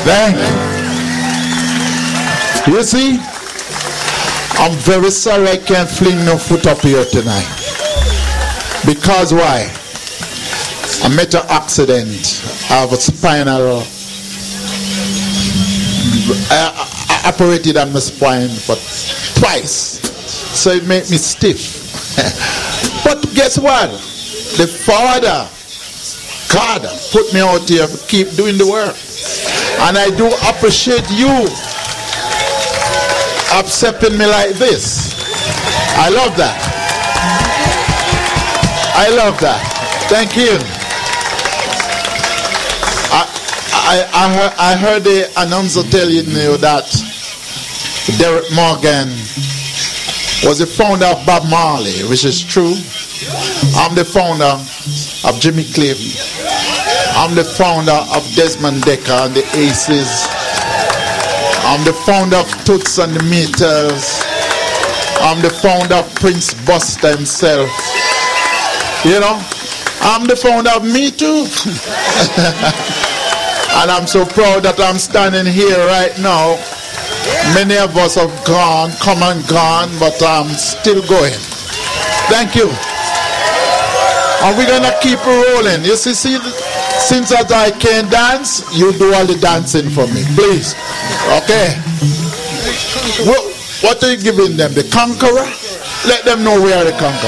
Thank you. You see, I'm very sorry I can't fling no foot up here tonight. Because why? I met an accident. I have a spinal. I operated on my spine for twice. So it made me stiff. But guess what? The Father, God, put me out here to keep doing the work. And I do appreciate you accepting me like this. I love that. I love that. Thank you. I heard the announcer telling you that Derek Morgan was the founder of Bob Marley, which is true. I'm the founder of Jimmy Cliff. I'm the founder of Desmond Decker and the Aces. I'm the founder of Toots and the Meters. I'm the founder of Prince Buster himself. You know, I'm the founder of me too. And I'm so proud that I'm standing here right now. Many of us have gone, come and gone, but I'm still going. Thank you. And we're going to keep rolling. You see, since that I can't dance, you do all the dancing for me, please. Okay. What are you giving them? The conqueror? Let them know we are the conqueror.